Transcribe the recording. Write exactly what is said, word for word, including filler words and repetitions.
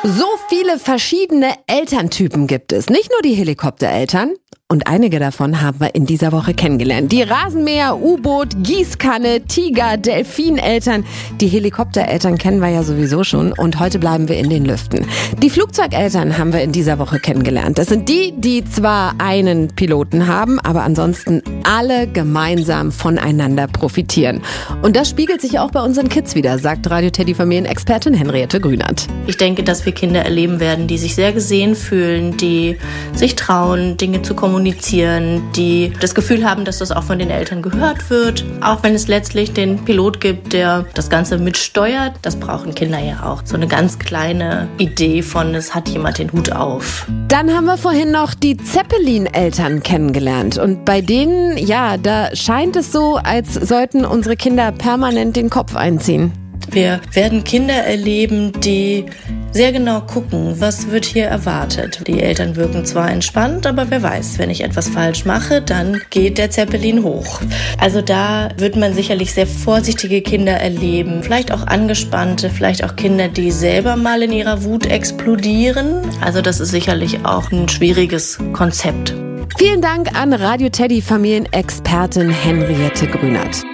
So viele verschiedene Elterntypen gibt es. Nicht nur die Helikoptereltern. Und einige davon haben wir in dieser Woche kennengelernt. Die Rasenmäher, U-Boot, Gießkanne, Tiger, Delfineltern. Die Helikoptereltern kennen wir ja sowieso schon. Und heute bleiben wir in den Lüften. Die Flugzeugeltern haben wir in dieser Woche kennengelernt. Das sind die, die zwar einen Piloten haben, aber ansonsten alle gemeinsam voneinander profitieren. Und das spiegelt sich auch bei unseren Kids wieder, sagt Radio Teddy Familienexpertin Henriette Grünert. Ich denke, dass wir Kinder erleben werden, die sich sehr gesehen fühlen, die sich trauen, Dinge zu kommunizieren, die das Gefühl haben, dass das auch von den Eltern gehört wird. Auch wenn es letztlich den Pilot gibt, der das Ganze mitsteuert. Das brauchen Kinder ja auch. So eine ganz kleine Idee von, es hat jemand den Hut auf. Dann haben wir vorhin noch die Zeppelin-Eltern kennengelernt. Und bei denen, ja, da scheint es so, als sollten unsere Kinder permanent den Kopf einziehen. Wir werden Kinder erleben, die sehr genau gucken, was wird hier erwartet. Die Eltern wirken zwar entspannt, aber wer weiß, wenn ich etwas falsch mache, dann geht der Zeppelin hoch. Also da wird man sicherlich sehr vorsichtige Kinder erleben, vielleicht auch angespannte, vielleicht auch Kinder, die selber mal in ihrer Wut explodieren. Also das ist sicherlich auch ein schwieriges Konzept. Vielen Dank an Radio Teddy Familienexpertin Henriette Grünert.